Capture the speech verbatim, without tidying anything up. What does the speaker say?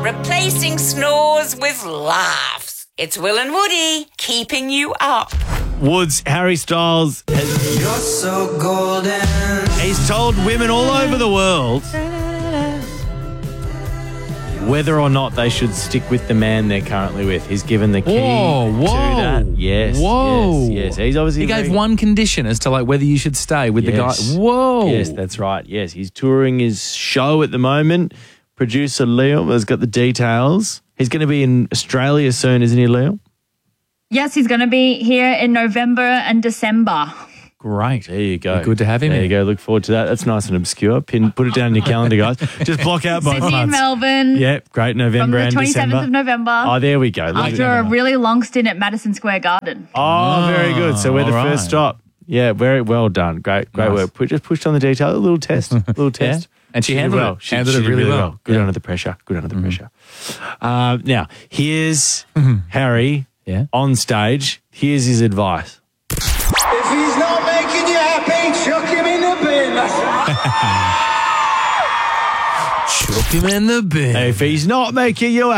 replacing snores with laughs. It's Will and Woody, keeping you up. Woods, Harry Styles, has, You're so golden. he's told women all over the world whether or not they should stick with the man they're currently with. He's given the key Whoa, whoa. to that. Yes, Whoa. yes, yes. He's obviously He gave very- one condition as to like whether you should stay with Yes. the guy. Whoa. Yes, that's right. Yes, he's touring his show at the moment. Producer Liam has got the details. He's going to be in Australia soon, isn't he, Liam? Yes, he's going to be here in November and December. Great. There you go. Good to have him There here. you go. Look forward to that. That's nice and obscure. Pin, put it down in your calendar, guys. Just block out both Sydney and months. Melbourne. Yep, great. From November the and twenty-seventh December. of November. Oh, there we go. Look at after that. a really long stint at Madison Square Garden. Oh, very good. So we're the all right. first stop. Yeah, very well done. Great, great Nice. work. Put, just pushed on the detail. A little test. A little test. And she did handled well. it. She Handled she it did really well. Good Yeah. under the pressure. Good under the pressure. Uh, now, here's Harry Yeah. on stage. Here's his advice. If he's not making you happy, chuck him in the bin. Chuck him in the bin. If he's not making you